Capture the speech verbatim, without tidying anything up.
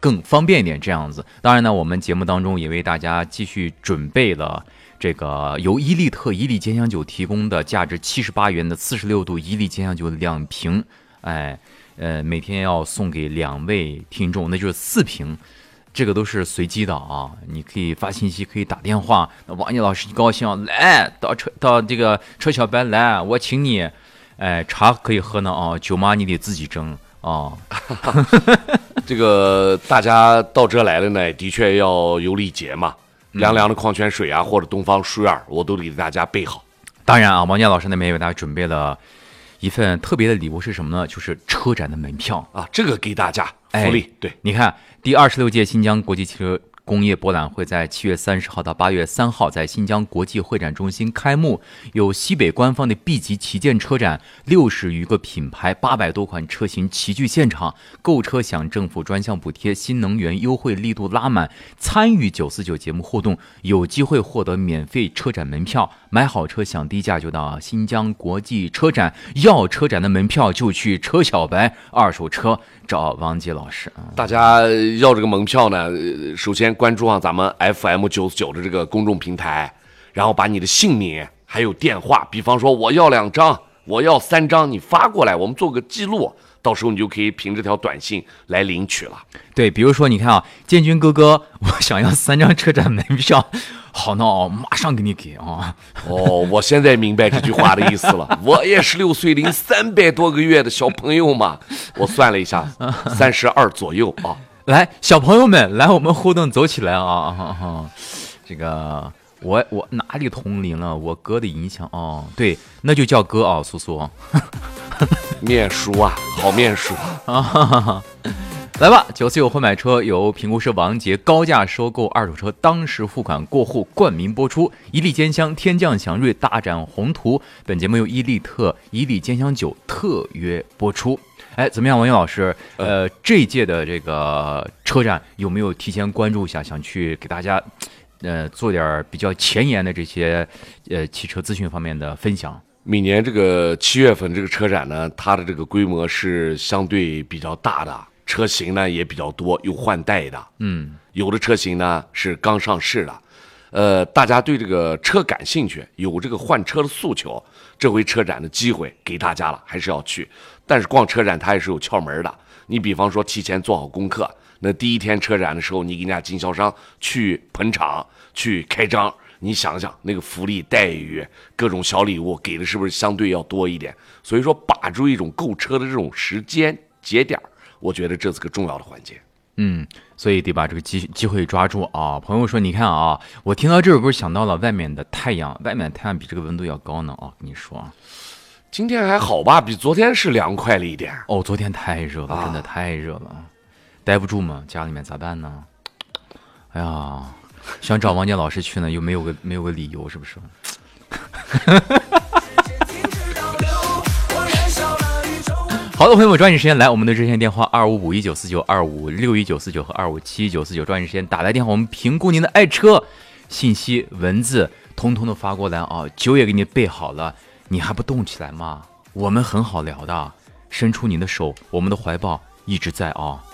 更方便一点这样子。当然呢，我们节目当中也为大家继续准备了这个由伊利特伊利煎香酒提供的价值七十八元的四十六度伊利煎香酒两瓶，哎，呃，每天要送给两位听众，那就是四瓶。这个都是随机的啊，你可以发信息，可以打电话。那王杰老师一高兴，来到车到这个车小白来，我请你。哎，茶可以喝呢啊，酒嘛你得自己蒸啊。 这个大家到这来了呢，的确要有礼节嘛，凉凉的矿泉水啊，或者东方树院，我都给大家备好。 当然啊，王杰老师那边也为大家准备了一份特别的礼物，是什么呢？就是车展的门票啊，这个给大家福利。 哎、 对， 你看，第二十六届新疆国际汽车工业博览会在七月三十号到八月三号在新疆国际会展中心开幕，有西北官方的 B 级旗舰车展，六十余个品牌，八百多款车型齐聚现场，购车享政府专项补贴，新能源优惠力度拉满。参与九四九节目互动，有机会获得免费车展门票，买好车享低价就到新疆国际车展。要车展的门票就去车小白二手车找王杰老师。 大家要这个门票呢，首先关注上咱们 F M 九十九的这个公众平台，然后把你的姓名还有电话，比方说我要两张，我要三张，你发过来，我们做个记录，到时候你就可以凭这条短信来领取了。 对，比如说你看啊，建军哥哥，我想要三张车展门票，好呢哦，马上给你给啊。 哦，我现在明白这句话的意思了。我也是六岁零三百多个月的小朋友嘛，我算了一下，三十二左右啊。 来，小朋友们，来我们互动走起来啊！啊啊这个我我哪里同龄了？我哥的影响哦，对，那就叫哥啊，苏苏。 面熟啊，好面熟啊！来吧，九四九会买车由评估师王杰高价收购二手车，当时付款过户冠名播出。伊利煎香天降祥瑞大展宏图，本节目由伊利特伊利煎香酒特约播出。哎，怎么样，王勇老师？呃，这一届的这个车展有没有提前关注一下？想去给大家，呃，做点比较前沿的这些呃汽车资讯方面的分享。 每年这个七月份这个车展呢，它的这个规模是相对比较大的，车型呢也比较多，有换代的， 嗯， 有的车型呢是刚上市的。呃，大家对这个车感兴趣，有这个换车的诉求，这回车展的机会给大家了，还是要去。但是逛车展它也是有窍门的，你比方说提前做好功课，那第一天车展的时候，你给人家经销商去捧场、去开张，你想想那个福利待遇、各种小礼物给的是不是相对要多一点？所以说把住一种购车的这种时间节点，我觉得这是个重要的环节。 嗯，所以得把这个机机会抓住啊！朋友说，你看啊，我听到这儿不是想到了外面的太阳，外面的太阳比这个温度要高呢啊！跟你说， 今天还好吧，比昨天是凉快了一点。 哦，昨天太热了，真的太热了，啊、待不住嘛，家里面咋办呢？哎呀，想找王杰老师去呢，又没有个没有个理由，是不是？好的，朋友们，抓紧时间来我们的热线电话二五五一九四九二五六一九四九和二五七一九四九，抓紧时间打来电话，我们评估您的爱车信息、文字，通通的发过来啊！酒也给你备好了，你还不动起来吗？我们很好聊的，伸出你的手，我们的怀抱一直在啊！